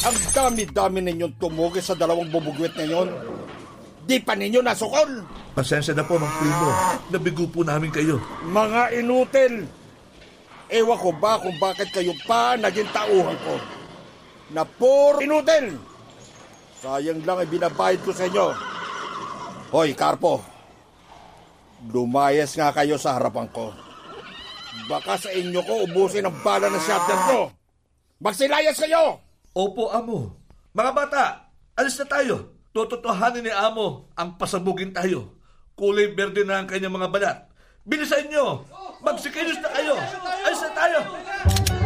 Ang dami-dami ninyong tumugi sa dalawang bubugwit ninyon. Di pa ninyo nasukol. Pasensya na po, Mang Primo. Nabigo po namin kayo. Mga inutil. Ewan ko ba kung bakit kayo pa naging tauhan ko. Na puro inutil. Sayang lang ay binabayad ko sa inyo. Hoy, Karpo. Lumayas nga kayo sa harapan ko. Baka sa inyo ko ubusin ang bala ng shotgun ko. Magsilayas kayo! Opo, Amo. Mga bata, alis na tayo. Tototohanin ni Amo ang pasabugin tayo. Kulay berde na ang kanyang mga balat. Bilisan nyo! Magsikilos na kayo! Alis na tayo!